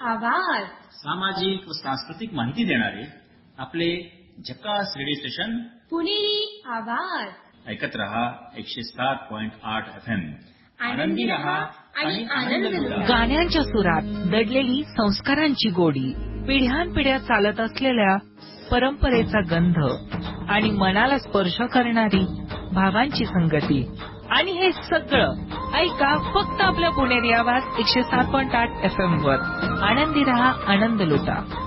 आवाज. सामाजिक व सांस्कृतिक माहिती देणारे आपले झकास रेडिओ स्टेशन पुणेरी आवाज. ऐकत रहा 107.8 FM. आनंदी रहा आणि आनंद लुटा. गाण्यांच्या सुरात दडलेली संस्कारांची गोडी, पिढ्यानपिढ्या चालत असलेल्या परंपरेचा गंध आणि मनाला स्पर्श करणारी भावांची संगती. आणि हे सगळं ऐका फक्त आपल्या पुणेरी आवाज 107.8 FM वर. आनंदी रहा, आनंद लुटा.